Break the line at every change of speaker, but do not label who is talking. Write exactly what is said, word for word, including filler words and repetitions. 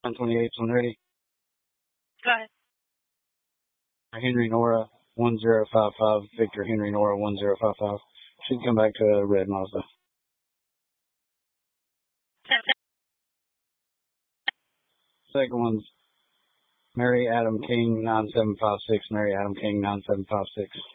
one twenty-eight, one ready.
Go ahead.
Henry Nora, one zero five five, Victor Henry Nora, one zero five five. Should come back to a red Mazda. Second one's Mary Adam King, nine seven five six, Mary Adam King, nine seven five six.